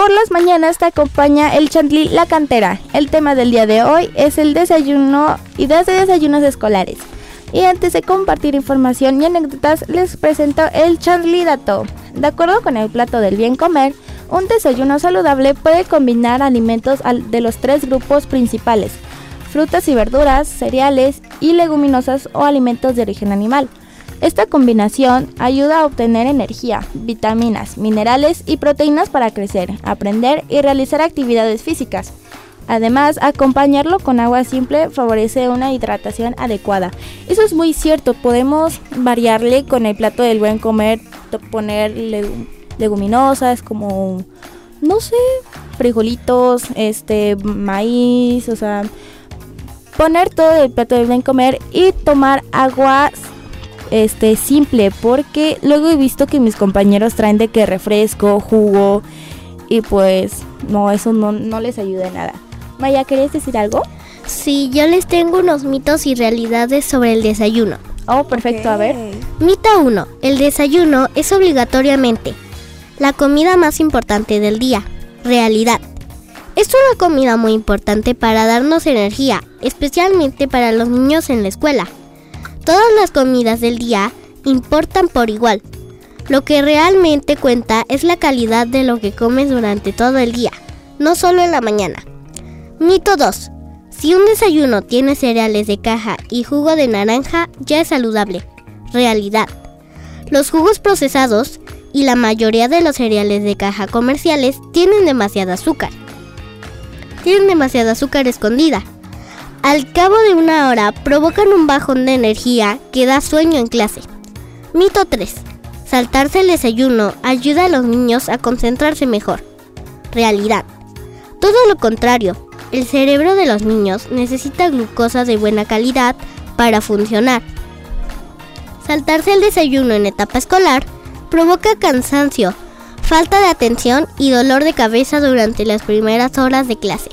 por las mañanas te acompaña el chantlí La Cantera. El tema del día de hoy es el desayuno, ideas de desayunos escolares. Y antes de compartir información y anécdotas, les presento el chantlí dato. De acuerdo con el plato del bien comer, un desayuno saludable puede combinar alimentos de los 3 grupos principales: frutas y verduras, cereales y leguminosas o alimentos de origen animal. Esta combinación ayuda a obtener energía, vitaminas, minerales y proteínas para crecer, aprender y realizar actividades físicas. Además, acompañarlo con agua simple favorece una hidratación adecuada. Eso es muy cierto, podemos variarle con el plato del buen comer, poner leguminosas como, no sé, frijolitos, maíz, o sea, poner todo el plato del buen comer y tomar agua simple, porque luego he visto que mis compañeros traen de que refresco, jugo, y pues no, eso no les ayuda en nada. Maya, ¿querías decir algo? Sí, yo les tengo unos mitos y realidades sobre el desayuno. Oh, perfecto, a ver. Mito 1. El desayuno es obligatoriamente la comida más importante del día. Realidad. Es una comida muy importante para darnos energía, especialmente para los niños en la escuela. Todas las comidas del día importan por igual. Lo que realmente cuenta es la calidad de lo que comes durante todo el día, no solo en la mañana. Mito 2. Si un desayuno tiene cereales de caja y jugo de naranja, ya es saludable. Realidad. Los jugos procesados y la mayoría de los cereales de caja comerciales tienen demasiada azúcar. Tienen demasiada azúcar escondida. Al cabo de una hora provocan un bajón de energía que da sueño en clase. Mito 3. Saltarse el desayuno ayuda a los niños a concentrarse mejor. Realidad. Todo lo contrario. El cerebro de los niños necesita glucosa de buena calidad para funcionar. Saltarse el desayuno en etapa escolar provoca cansancio, falta de atención y dolor de cabeza durante las primeras horas de clase.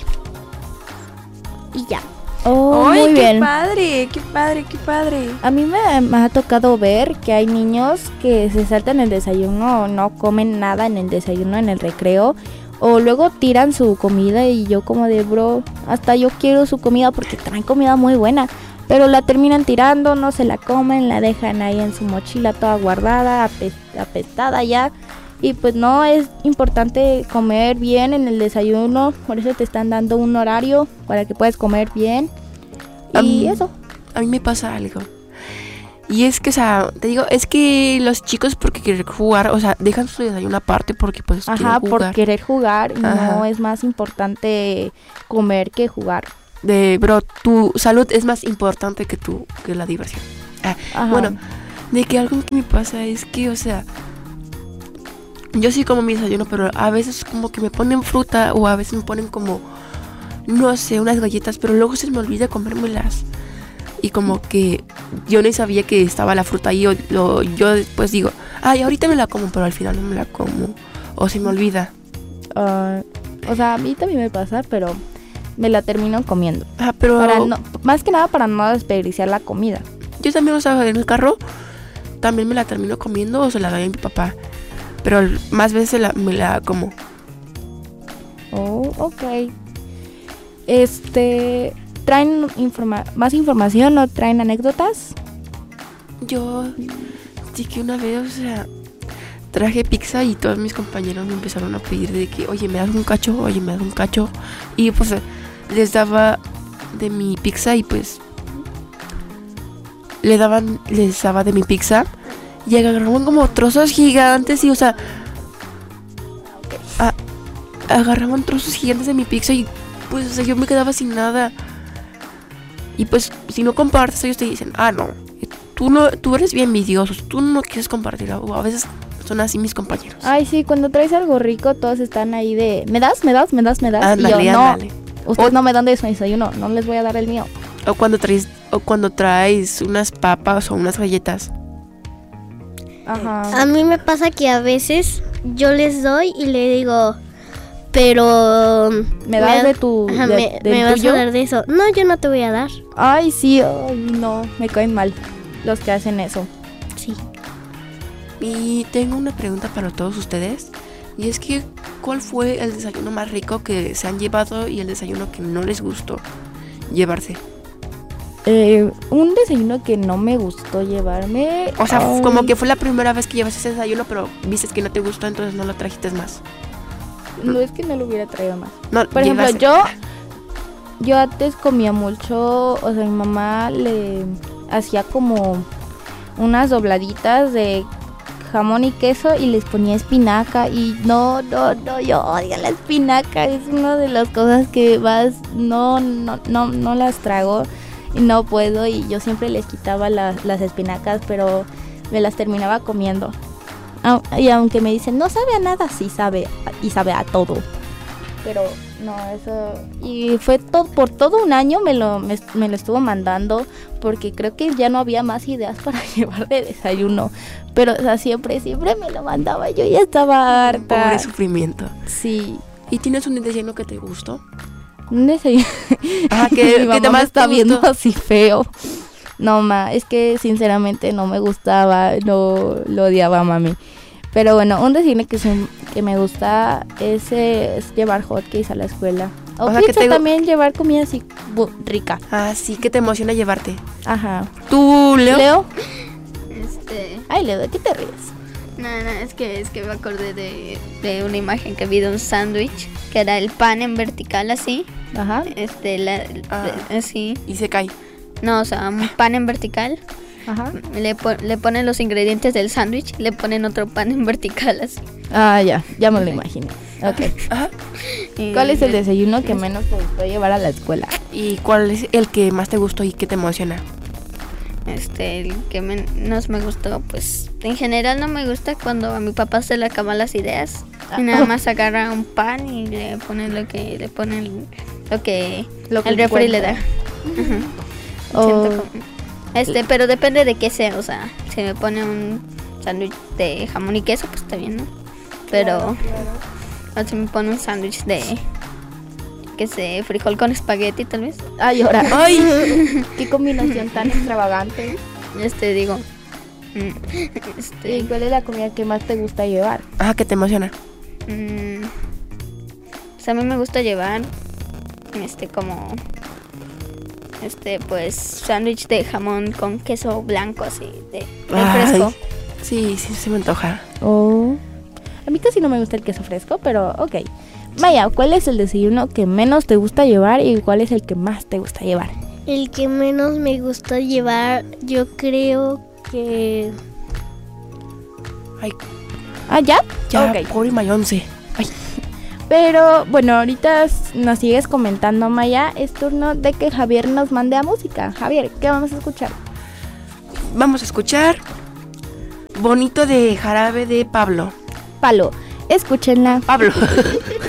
Y ya. Oh, ¡Ay, muy bien. qué padre, qué padre, qué padre! A mí me ha tocado ver que hay niños que se saltan el desayuno, no comen nada en el desayuno, en el recreo, o luego tiran su comida y yo como de bro, hasta yo quiero su comida porque traen comida muy buena, pero la terminan tirando, no se la comen, la dejan ahí en su mochila toda guardada, apestada ya. Y pues no, es importante comer bien en el desayuno, por eso te están dando un horario para que puedas comer bien. Y eso. A mí me pasa algo. Y es que, o sea, te digo, es que los chicos porque quieren jugar, o sea, dejan su desayuno aparte porque pues quieren jugar. Por querer jugar, Ajá. no es más importante comer que jugar. Bro, tu salud es más importante que la diversión. Ajá. Bueno, de que algo que me pasa es que, o sea, yo sí como mi desayuno, pero a veces como que me ponen fruta o a veces me ponen como, no sé, unas galletas, pero luego se me olvida comérmelas. Y como que yo no sabía que estaba la fruta ahí, yo después digo, ay, ahorita me la como, pero al final no me la como. O se me olvida. O sea, a mí también me pasa, pero me la termino comiendo. Pero más que nada para no desperdiciar la comida. yo también, o sea, en el carro también me la termino comiendo o se la doy a mi papá. Pero más veces me la como. Oh, ok. ¿Traen más información o traen anécdotas? Yo sí que una vez, o sea, traje pizza y todos mis compañeros me empezaron a pedir de que, oye, me das un cacho, oye, me das un cacho. Y pues les daba de mi pizza y pues les daba de mi pizza y agarraban como trozos gigantes y, o sea, agarraban trozos gigantes de mi pizza y pues, o sea, yo me quedaba sin nada. Y pues, si no compartes, ellos te dicen, no, tú eres bien envidioso, tú no quieres compartir. O a veces son así mis compañeros. Ay, sí, cuando traes algo rico, todos están ahí de, ¿me das? Ándale, y yo, ándale. No, ustedes no me dan de su desayuno, no les voy a dar el mío. O cuando traes unas papas o unas galletas. Ajá. A mí me pasa que a veces yo les doy y le digo, pero ¿Me das de tu ajá, del me vas tuyo? a dar de eso. No, yo no te voy a dar. Ay, sí, no, me caen mal los que hacen eso. Sí. Y tengo una pregunta para todos ustedes. Y es que, ¿cuál fue el desayuno más rico que se han llevado y el desayuno que no les gustó llevarse? Un desayuno que no me gustó llevarme. O sea, como que fue la primera vez que llevaste ese desayuno, pero viste que no te gustó, entonces no lo trajiste más. No es que no lo hubiera traído más. No, Por ejemplo, llevaste. yo antes comía mucho, o sea, mi mamá le hacía como unas dobladitas de jamón y queso y les ponía espinaca y no, yo odio la espinaca, es una de las cosas que más no las trago y no puedo, y yo siempre les quitaba las espinacas, pero me las terminaba comiendo. Y aunque me dicen, no sabe a nada, sí sabe, y sabe a todo. Pero no, eso... Y fue por todo un año me lo estuvo mandando, porque creo que ya no había más ideas para llevar de desayuno. Pero, o sea, siempre me lo mandaba, yo ya estaba harta. Pobre sufrimiento. Sí. ¿Y tienes un desayuno que te gustó? Un desayuno... que Mi mamá te me más está te viendo gustó. así feo. No, es que sinceramente no me gustaba, lo odiaba a mami. Pero bueno, un desayuno que me gusta es llevar hotcakes a la escuela. O sea, que pizza también, llevar comida así rica. Ah, sí, que te emociona llevarte. Ajá. ¿Tú, Leo? ¿Leo? Ay, Leo, ¿de qué te ríes? no, es que me acordé de una imagen que vi de un sándwich, que era el pan en vertical así, Ajá. así. Y se cae. No, o sea, un pan en vertical. Ajá. Le ponen los ingredientes del sándwich, le ponen otro pan en vertical así. Ah, ya me lo imaginé. Ok. Ajá. ¿Cuál es el desayuno que menos te gustó llevar a la escuela? ¿Y cuál es el que más te gustó y que te emociona? El que menos me gustó, pues en general no me gusta cuando a mi papá se le acaban las ideas y nada más agarra un pan y le pone lo que el refri le da. O- Siento como- pero depende de qué sea, o sea, si me pone un sándwich de jamón y queso, pues está bien, ¿no? Pero o si me pone un sándwich de frijol con espagueti, tal vez. Ay, ahora. ¡Ay! Qué combinación tan extravagante. Digo. ¿Y cuál es la comida que más te gusta llevar? Ah, que te emociona. Pues a mí me gusta llevar como pues sándwich de jamón con queso blanco así de fresco. Ay, sí, se me antoja. Oh. A mí casi no me gusta el queso fresco, pero ok. Maya, ¿cuál es el desayuno que menos te gusta llevar y cuál es el que más te gusta llevar? El que menos me gusta llevar, yo creo que... Ay, ¿Ah, ya? ya, Ok. pobre Mayonce. Ay, Pero bueno, ahorita nos sigues comentando, Maya. Es turno de que Javier nos mande a música. Javier, ¿qué vamos a escuchar? vamos a escuchar Bonito de Jarabe de Pablo. Palo, escúchenla. Pablo.